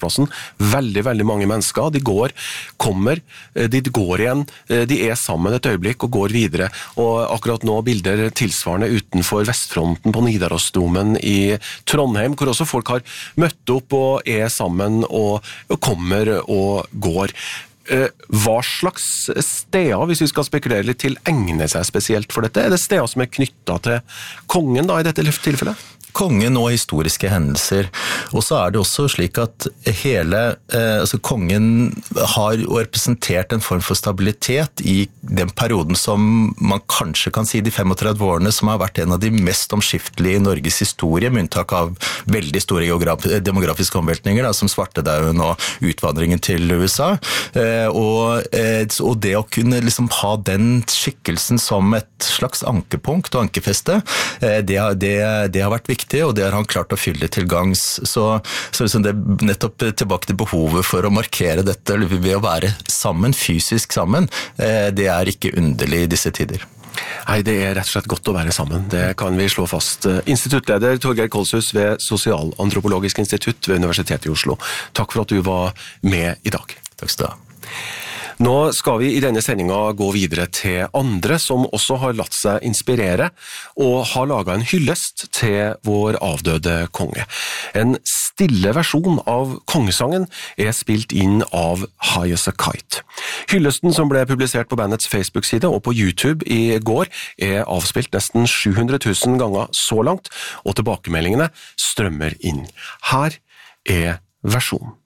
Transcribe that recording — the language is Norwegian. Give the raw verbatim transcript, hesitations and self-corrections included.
markedsplassen. Veldig, veldig mange mennesker, de går, kommer, de går igjen, de er sammen et øyeblikk og går videre. Og akkurat nå bilder tilsvarende utenfor Vestfronten på Nidarosdomen i Trondheim, hvor også folk har møtt opp og er sammen og kommer og går. Hva slags steder, hvis vi skal spekulere litt til, egner seg spesielt for dette? Er det steder som er knyttet til kongen da, i dette tilfellet? Kongen og historiske hendelser. Og så er det også slik at hele, eh, altså kongen har representert en form for stabilitet i den perioden som man kanskje kan si de femogtredve årene som har vært en av de mest omskiftelige i Norges historie, med unntak av veldig store demografiske omveltninger, da, som svartedauden og utvandringen til U S A. Eh, og, eh, og det å kunne liksom ha den skikkelsen som et slags ankepunkt og ankefeste, eh, det, det, det har vært viktig. Og det har han klart å fylle til gangs. Så, så liksom det nettopp tilbake til behovet for å markere dette ved å være sammen, fysisk sammen, det er ikke underlig i disse tider. Nei, det er rett og slett godt å være sammen. Det kan vi slå fast. Instituttleder Torgeir Kolshus ved Sosialantropologisk institutt ved Universitetet i Oslo. Takk for at du var med i dag. Takk skal du ha. Nå skal vi i denne sendingen gå videre til andre som også har latt seg inspirere og har laget en hyllest til vår avdøde konge. En stille versjon av kongesangen er spilt inn av High as a Kite. Hyllesten som ble publisert på bandets Facebook-side og på YouTube i går er avspilt nesten sju hundre tusen ganger så langt, og tilbakemeldingene strømmer inn. Her er versjonen.